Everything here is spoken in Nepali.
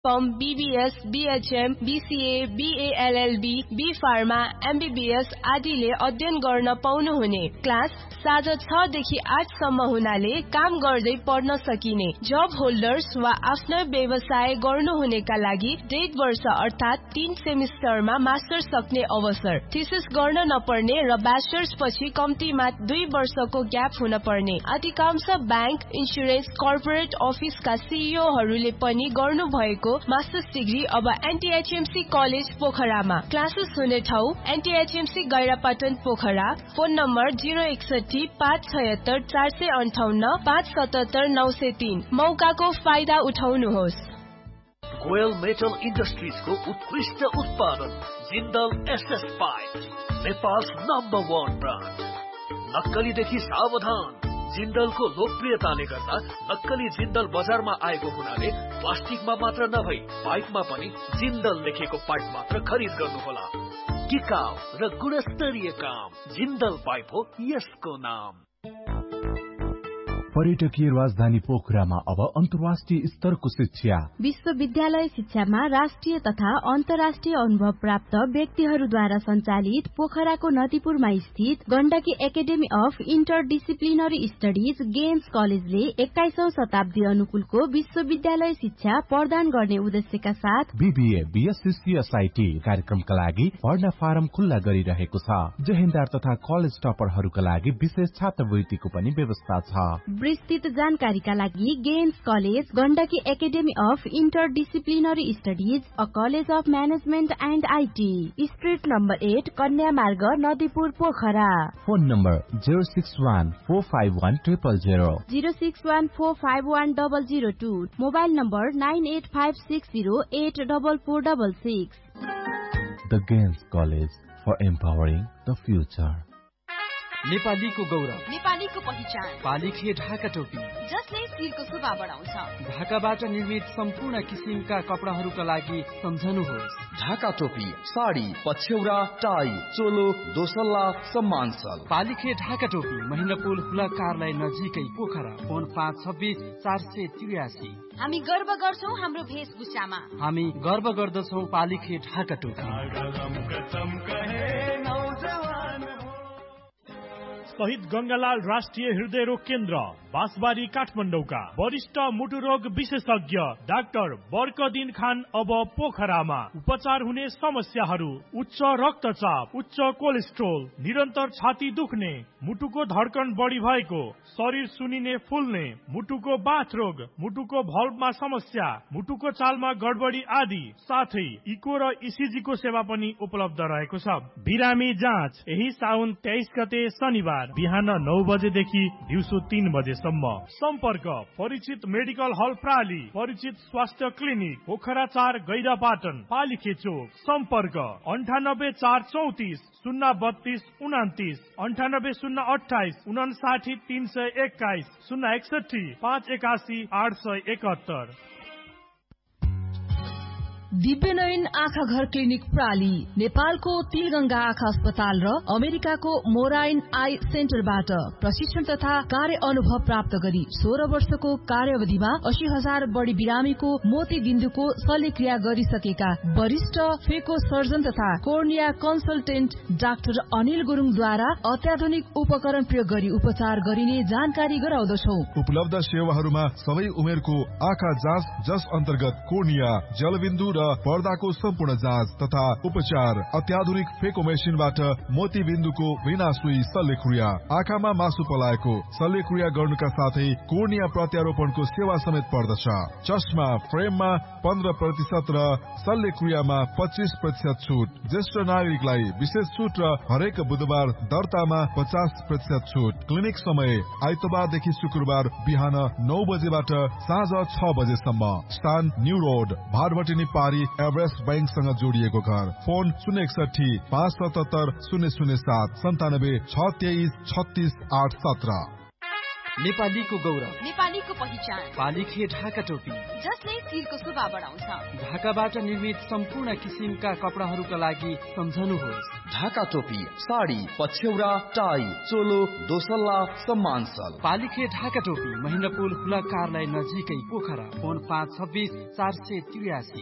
BBS, BHM, BCA, BALLB, B Pharma, MBBS आदिले अध्ययन गर्न पाउनुहुने। क्लास साँझ 6 देखि 8 सम्म हुनाले काम गर्दै पढ्न सकिने। जब होल्डर्स वा आफ्नो व्यवसाय गर्नुहुनेका लागि 1.5 वर्ष अर्थात 3 सेमिस्टरमा मास्टर्स सक्ने अवसर। थीसिस गर्न नपर्ने र ब्याचलर्स पछि कम्तीमा 2 वर्षको ग्याप हुन पर्ने। अधिकांश बैंक, इन्स्योरेन्स, कर्पोरेट अफिसका सीईओहरूले पनि गर्नु भएको मास्टर्स डिग्री अब एनटीएचएमसी कलेज पोखरामा। क्लासेस हुने ठाउँ एनटीएचएमसी गैरापाटन पोखरा। Phone number 061 576 458 577 903। मौकाको फाइदा उठाउनुहोस्। गोयल मेटल इन्डस्ट्रिजको उत्कृष्ट उत्पादन Jindal SS pipe, Nepal's number 1 brand. नक्कलीदेखि सावधान। जिन्दलको लोकप्रियताले गर्दा नक्कली जिन्दल बजारमा आएको हुनाले प्लास्टिकमा मात्र नभई पाइपमा पनि जिन्दल लेखेको पाइप मात्र खरिद गर्नुहोला। टिकाउ र गुणस्तरीय काम जिन्दल पाइप हो यसको नाम। पर्यटकीय राजधानी पोखरामा अब अन्तर्राष्ट्रिय स्तरको शिक्षा। विश्वविद्यालय शिक्षामा राष्ट्रिय तथा अन्तर्राष्ट्रिय अनुभव प्राप्त व्यक्तिहरूद्वारा सञ्चालित पोखराको नदीपुरमा स्थित Gandaki academy of interdisciplinary studies games कलेजले 21औं शताब्दी अनुकूलको विश्वविद्यालय शिक्षा प्रदान गर्ने उद्देश्यका साथ बीबीए, बीएससी, सीएसआईटी कार्यक्रमका लागि भर्ना फारम खुल्ला गरिरहेको छ। जहेन्दार तथा कलेज टपरहरूका लागि विशेष छात्रवृत्तिको पनि व्यवस्था छ। विस्तृत जानकारीका लागि games college, Gandaki academy of interdisciplinary studies, a college of management and IT, street number 8, कन्या मार्ग, Nadipur, Pokhara. Phone number 061 451 000, 061 451 002, mobile number 9856084466। The Games College for empowering the future. नेपालीको गौरव, नेपालीको पहिचान, पालिखे ढाका टोपी जसले शिरको शोभा बढाउँछ। ढाकाबाट निर्मित सम्पूर्ण किसिमका कपडाहरूका लागि सम्झनुहोस् ढाका टोपी, साडी, पछ्यौरा, टाई, चोलो, दोसल्ला, सम्मानसल। पालिखे ढाका टोपी, महिनापुल हुला कार्यालय नजिकै पोखरा। फोन 526 483। हामी गर्व गर्छौं हाम्रो भेषभूषामा। हामी गर्व गर्दछौं पालिखे ढाका टोपी। शहीद गंगालाल राष्ट्रिय हृदय रोग केन्द्र, बाँसबारी, काठमाडौँका वरिष्ठ मुटु रोग विशेषज्ञ डाक्टर बर्कदिन खान अब पोखरामा। उपचार हुने समस्याहरू उच्च रक्तचाप, उच्च कोलेस्ट्रोल, निरन्तर छाती दुख्ने, मुटुको धड्कन बढी भएको, शरीर सुनिने फुल्ने, मुटुको बाथ रोग, मुटुको भल्भमा समस्या, मुटुको चालमा गडबडी आदि, साथै इको र इसिजी को सेवा पनि उपलब्ध रहेको छ। बिरामी जाँच यही साउन 23 गते शनिबार बिहान 9 बजेदेखि दिउँसो 3 बजेसम्म। सम्पर्क परिचित मेडिकल हल प्राली, परिचित स्वास्थ्य क्लिनिक पोखरा 4 गैरापाटन, पालिखे चोक। सम्पर्क 98 434 032 29, 98 028 59 321, 061 581 871। दिव्यनयन आँखा घर क्लिनिक प्राली नेपालको तिलगंगा आँखा अस्पताल र अमेरिकाको मोराइन आई सेन्टरबाट प्रशिक्षण तथा कार्य अनुभव प्राप्त गरी 16 वर्षको कार्यावधिमा 80,000 बढी बिरामीको मोतीबिन्दुको शल्यक्रिया गरिसकेका वरिष्ठ फेको सर्जन तथा कोर्निया कन्सल्टेन्ट डाक्टर अनिल गुरुङद्वारा अत्याधुनिक उपकरण प्रयोग गरी उपचार गरिने जानकारी गराउँदछौ। उपलब्ध सेवाहरूमा सबै उमेरको आँखा जाँच, जस अन्तर्गत कोर्निया, जलबिन्दु र पर्दाको सम्पूर्ण जाँच तथा उपचार, अत्याधुनिक फेको मेसिनबाट मोतीबिन्दुको बिना सुई शल्यक्रिया, आँखामा मासु पलाएको शल्यक्रिया गर्नुका साथै कोर्निया प्रत्यारोपणको सेवा समेत पर्दछ। चस्मा फ्रेममा 15% र शल्यक्रियामा 25% छुट। ज्येष्ठ नागरिकलाई विशेष छुट र हरेक बुधबार दर्तामा 50% छुट। क्लिनिक समय आइतबारदेखि शुक्रबार बिहान 9 बजेबाट साँझ 6 बजेसम्म। स्थान न्यू रोड, भारभटिनी पारी, एभरेस्ट बैंकसँग जोडिएको घर। फोन 061 577 007 97 623 36 817। नेपालीको गौरव, नेपालीको पहिचान, पालिखे ढाका टोपी जसले शिरको शोभा बढाउँछ। ढाकाबाट निर्मित सम्पूर्ण किसिमका कपडाहरूका लागि सम्झनुहोस् ढाका टोपी, साडी, पछ्यौरा, टाई, चोलो, दोसल्ला, सम्मानसल। पालिखे ढाका टोपी, महेन्द्रपुल हुला कार्यालय नजिकै पोखरा। फोन 526 483।